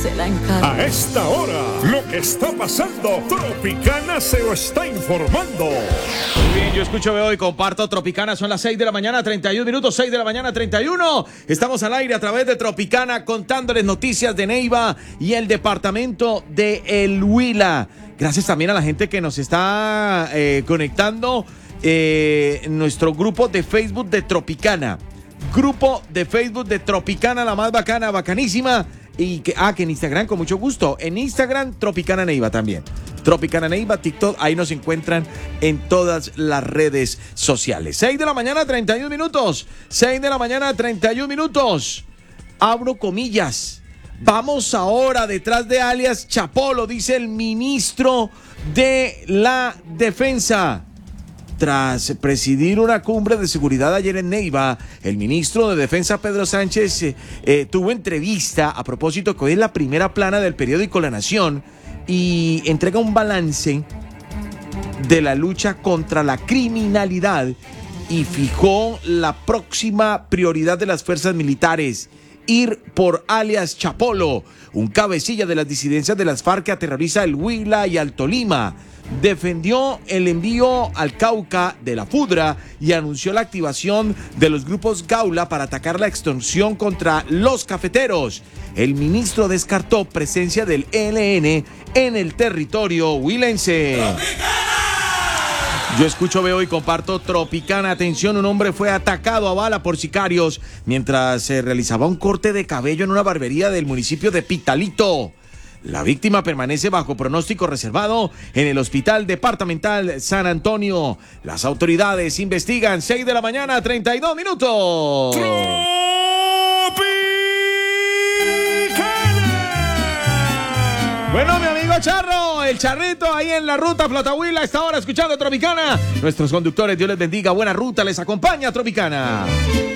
se la encargo. A esta hora, lo que está pasando, Tropicana se lo está informando. Muy bien, yo escucho, veo y comparto Tropicana. Son las 6 de la mañana, 31 minutos, 6 de la mañana, 31. Estamos al aire a través de Tropicana contándoles noticias de Neiva y el departamento de El Huila. Gracias también a la gente que nos está conectando en nuestro grupo de Facebook de Tropicana. Grupo de Facebook de Tropicana, la más bacana, bacanísima. Y que en Instagram, con mucho gusto. En Instagram, Tropicana Neiva también. Tropicana Neiva, TikTok, ahí nos encuentran en todas las redes sociales. 6 de la mañana, 31 minutos. 6 de la mañana, 31 minutos. Abro comillas. Vamos ahora detrás de alias Chapolo, dice el ministro de la Defensa. Tras presidir una cumbre de seguridad ayer en Neiva, el ministro de Defensa, Pedro Sánchez, tuvo entrevista a propósito que hoy es la primera plana del periódico La Nación y entrega un balance de la lucha contra la criminalidad y fijó la próxima prioridad de las fuerzas militares: ir por alias Chapolo, un cabecilla de las disidencias de las FARC que aterroriza el Huila y al Tolima. Defendió el envío al Cauca de la FUDRA y anunció la activación de los grupos Gaula para atacar la extorsión contra los cafeteros. El ministro descartó presencia del ELN en el territorio huilense. Yo escucho, veo y comparto Tropicana. Atención, un hombre fue atacado a bala por sicarios mientras se realizaba un corte de cabello en una barbería del municipio de Pitalito. La víctima permanece bajo pronóstico reservado en el Hospital Departamental San Antonio. Las autoridades investigan. 6 de la mañana, 32 minutos. Bueno, mi amigo Charro, el Charrito, ahí en la ruta Flotagüila, a esta hora escuchando Tropicana. Nuestros conductores, Dios les bendiga, buena ruta, les acompaña Tropicana.